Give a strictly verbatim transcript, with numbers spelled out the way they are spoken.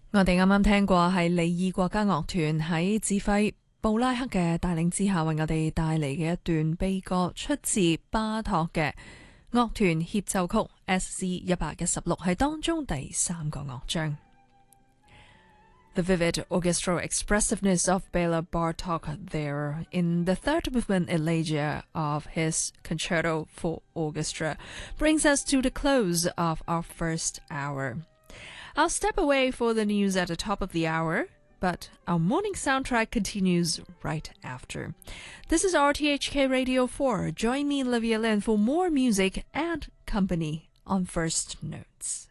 我哋啱啱聽過係里爾國家樂團喺指揮布拉克嘅帶領之下為我哋帶嚟嘅一段悲歌，出自巴托嘅樂團協奏曲 S C 一百一十六，係當中第三個樂章。The vivid orchestral expressiveness of Bela Bartok there in the third movement Elegia of his Concerto for Orchestra brings us to the close of our first hour. I'll step away for the news at the top of the hour, but our morning soundtrack continues right after. This is R T H K Radio four. Join me, Olivia Lin, for more music and company on First Notes.